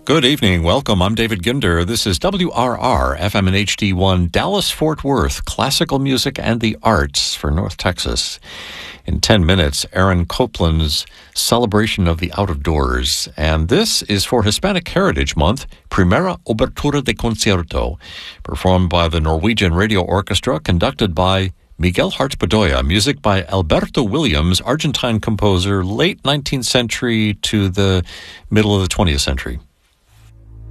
Good evening. Welcome. I'm David Ginder. This is WRR FM and HD1 Dallas-Fort Worth, classical music and the arts for North Texas. In 10 minutes, Aaron Copland's celebration of the out-of-doors. And this is for Hispanic Heritage Month, Primera Obertura de Concierto, performed by the Norwegian Radio Orchestra, conducted by Miguel Hartz-Bedoya, music by Alberto Williams, Argentine composer, late 19th century to the middle of the 20th century.